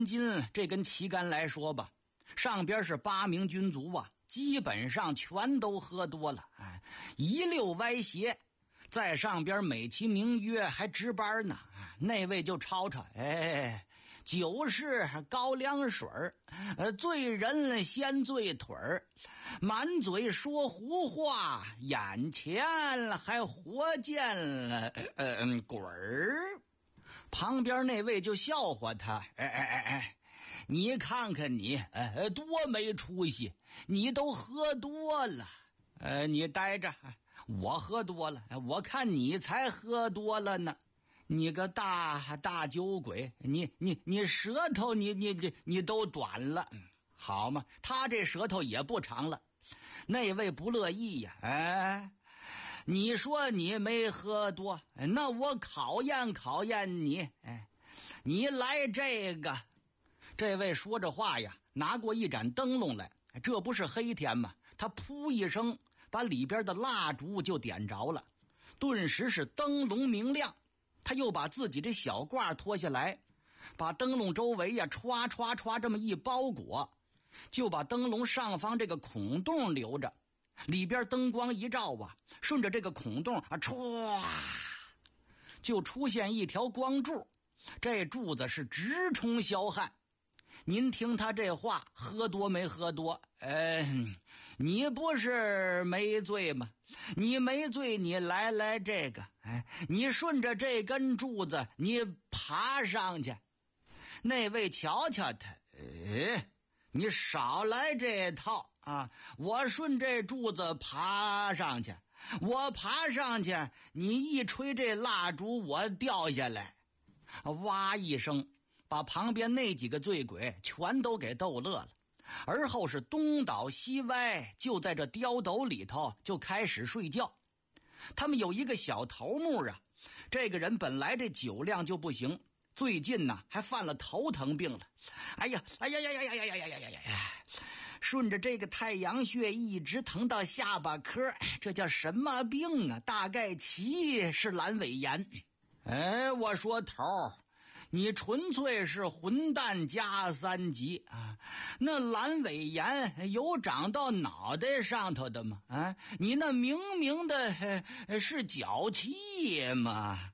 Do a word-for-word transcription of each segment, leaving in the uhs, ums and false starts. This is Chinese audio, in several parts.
今这根旗杆来说吧，上边是八名军卒啊，基本上全都喝多了，哎，一溜歪斜。在上边美其名曰还值班呢，那位就吵吵，哎，酒是高粱水呃，醉人先醉腿儿，满嘴说胡话，眼前还活见了呃鬼儿。旁边那位就笑话他，哎哎哎哎，你看看你，哎，多没出息，你都喝多了，呃，你待着。我喝多了，我看你才喝多了呢！你个大大酒鬼，你你你舌头你你你你都短了，好嘛？他这舌头也不长了。那位不乐意呀，哎，你说你没喝多，那我考验考验你，哎，你来这个。这位说着话呀，拿过一盏灯笼来，这不是黑天吗？他噗一声。把里边的蜡烛就点着了，顿时是灯笼明亮。他又把自己这小褂脱下来，把灯笼周围呀歘歘歘这么一包裹，就把灯笼上方这个孔洞留着，里边灯光一照啊，顺着这个孔洞啊歘，就出现一条光柱，这柱子是直冲霄汉。您听他这话，喝多没喝多？呃，你不是没醉吗？你没醉，你来来这个，哎，你顺着这根柱子，你爬上去。那位瞧瞧他，哎，你少来这套啊！我顺这柱子爬上去，我爬上去，你一吹这蜡烛，我掉下来，哇一声。把旁边那几个醉鬼全都给逗乐了，而后是东倒西歪，就在这碉斗里头就开始睡觉。他们有一个小头目啊，这个人本来这酒量就不行，最近呢还犯了头疼病了。哎呀，哎呀呀呀呀呀呀呀呀呀呀呀！顺着这个太阳穴一直疼到下巴颏，这叫什么病啊？大概其是阑尾炎。哎，我说头你纯粹是混蛋加三级啊！那阑尾炎有长到脑袋上头的吗？啊，你那明明的、呃、是脚气嘛！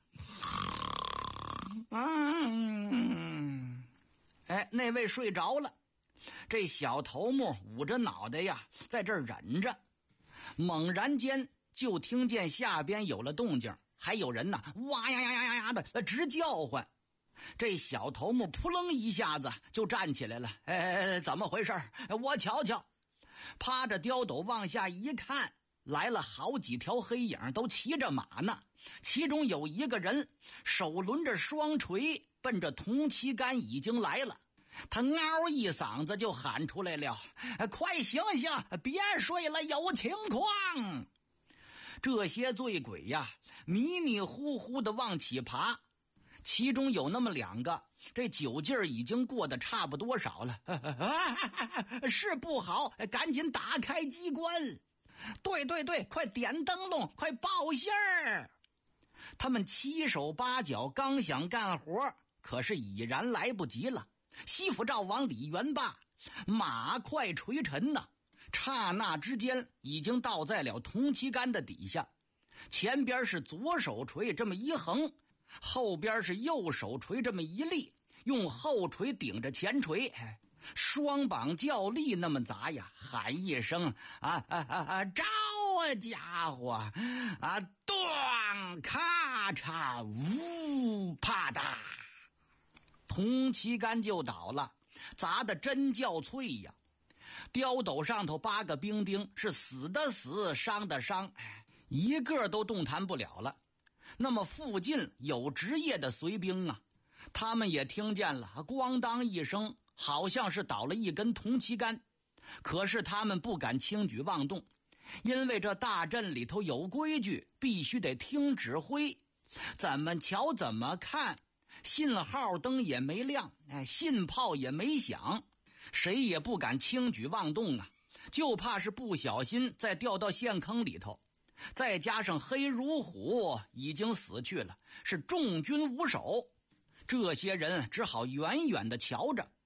嗯，哎，那位睡着了，这小头目捂着脑袋呀，在这儿忍着。猛然间就听见下边有了动静，还有人呢，哇呀呀呀呀呀的直叫唤。这小头目扑棱一下子就站起来了，哎，怎么回事？我瞧瞧。趴着碉斗往下一看，来了好几条黑影，都骑着马呢。其中有一个人手抡着双锤，奔着铜旗杆已经来了。他嗷一嗓子就喊出来了，快醒醒，别睡了，有情况。这些醉鬼呀，迷迷糊糊的往起爬，其中有那么两个，这酒劲儿已经过得差不多少了，是不好，赶紧打开机关。对对对，快点灯笼，快报信儿。他们七手八脚刚想干活，可是已然来不及了。西府赵王李元霸马快垂尘呐，刹那之间已经倒在了铜旗杆的底下。前边是左手锤这么一横，后边是右手锤这么一立，用后锤顶着前锤，双膀较力那么砸呀，喊一声啊啊啊啊招啊家伙啊，咚咔嚓呜啪嗒，铜旗杆就倒了，砸得真叫脆呀。碉斗上头八个兵丁是死的死，伤的伤，一个都动弹不了了。那么附近有职业的随兵啊，他们也听见了咣当一声，好像是倒了一根铜旗杆，可是他们不敢轻举妄动，因为这大阵里头有规矩，必须得听指挥。怎么瞧怎么看，信号灯也没亮，信炮也没响，谁也不敢轻举妄动啊，就怕是不小心再掉到陷坑里头。再加上黑如虎已经死去了，是众军无首， 这些人只好远远的瞧着，